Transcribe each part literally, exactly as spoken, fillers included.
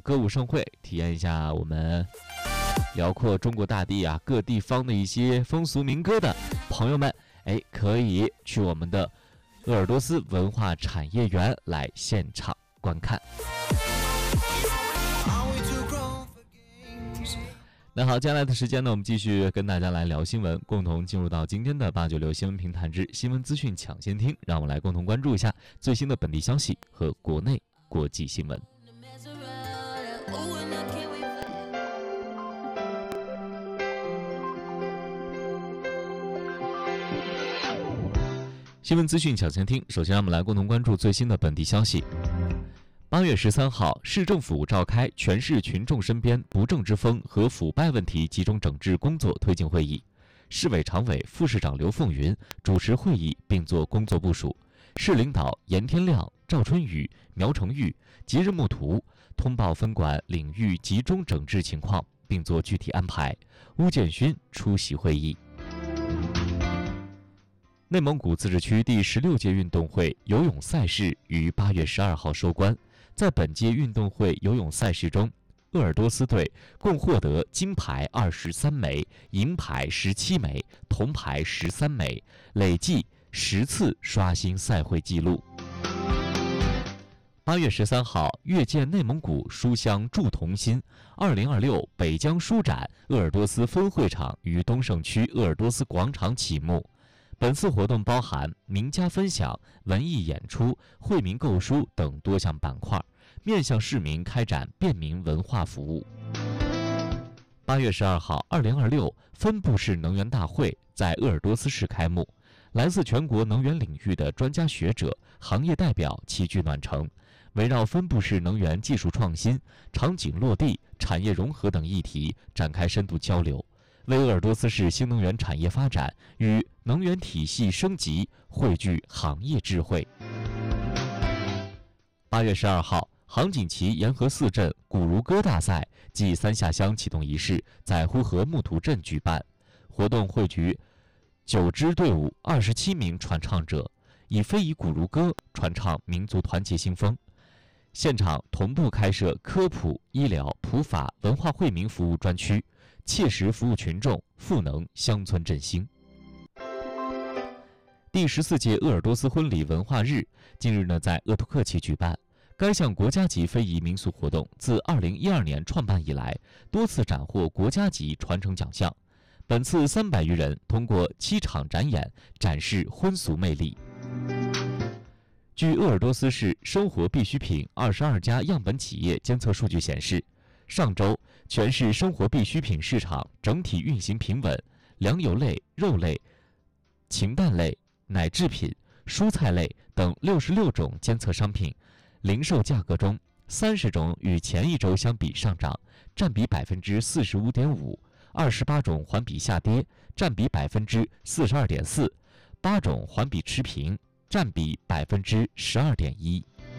歌舞盛会，体验一下我们辽阔中国大地啊各地方的一些风俗民歌的朋友们，哎，可以去我们的鄂尔多斯文化产业园来现场观看。那好，接下来的时间呢，我们继续跟大家来聊新闻，共同进入到今天的八九六新闻评谈之新闻资讯抢先听，让我们来共同关注一下最新的本地消息和国内国际新闻。新闻资讯抢先听，首先让我们来共同关注最新的本地消息。八月十三号，市政府召开全市群众身边不正之风和腐败问题集中整治工作推进会议，市委常委、副市长刘凤云主持会议并作工作部署，市领导严天亮、赵春雨、苗成玉即日木图通报分管领域集中整治情况，并作具体安排。邬建勋出席会议。内蒙古自治区第十六届运动会游泳赛事于八月十二号收官。在本届运动会游泳赛事中，鄂尔多斯队共获得金牌二十三枚、银牌十七枚、铜牌十三枚，累计十次刷新赛会纪录。八月十三号，阅见内蒙古书香铸铜心二零二六北疆书展鄂尔多斯分会场于东胜区鄂尔多斯广场启幕。本次活动包含名家分享、文艺演出、惠民购书等多项板块，面向市民开展便民文化服务。八月十二号，二零二六分布式能源大会在鄂尔多斯市开幕，来自全国能源领域的专家学者、行业代表齐聚暖城，围绕分布式能源技术创新、场景落地、产业融合等议题展开深度交流，为鄂尔多斯市新能源产业发展与能源体系升级汇聚行业智慧。八月十二号，杭锦旗沿河四镇古如歌大赛暨三下乡启动仪式在呼和木图镇举办，活动汇聚九支队伍、二十七名传唱者，以非遗古如歌传唱民族团结新风。现场同步开设科普、医疗、普法、文化惠民服务专区，切实服务群众，赋能乡村振兴。第十四届鄂尔多斯婚礼文化日近日呢在鄂图克旗举办。该项国家级非遗民俗活动自二零一二年创办以来，多次斩获国家级传承奖项。本次三百余人通过七场展演展示婚俗魅力。据鄂尔多斯市生活必需品二十二家样本企业监测数据显示，上周全市生活必需品市场整体运行平稳，粮油类、肉类、禽蛋类、奶制品、蔬菜类等六十六种监测商品零售价格中，三十种与前一周相比上涨，占比百分之四十五点五；二十八种环比下跌，占比百分之四十二点四；八种环比持平，占比百分之十二点一。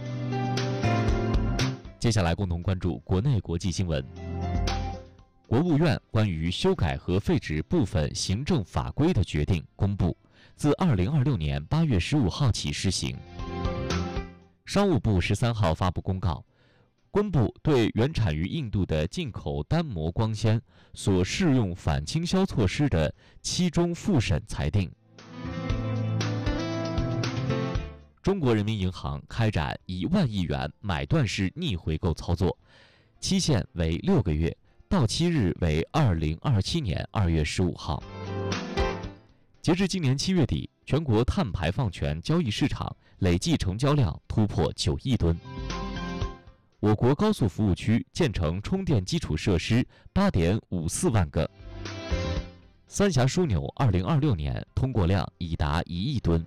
接下来共同关注国内国际新闻。国务院关于修改和废止部分行政法规的决定公布，自二零二六年八月十五号起施行。商务部十三号发布公告，公布对原产于印度的进口单膜光纤所适用反倾销措施的期中复审裁定。中国人民银行开展一万亿元买断式逆回购操作，期限为六个月，到期日为二零二七年二月十五号。截至今年七月底，全国碳排放权交易市场累计成交量突破九亿吨。我国高速服务区建成充电基础设施八点五四万个。三峡枢纽二零二六年通过量已达一亿吨。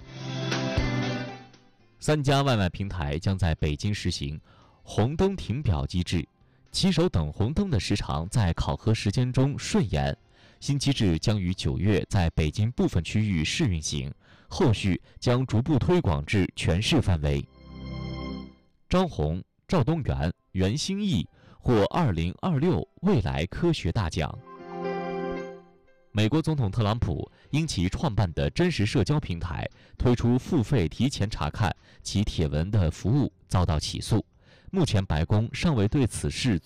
三家外卖平台将在北京实行红灯停表机制，骑手等红灯的时长在考核时间中顺延。新机制将于九月在北京部分区域试运行，后续将逐步推广至全市范围。张红、赵东元、袁兴义获二零二六未来科学大奖。美国总统特朗普因其创办的真实社交平台推出付费提前查看其帖文的服务遭到起诉，目前白宫尚未对此事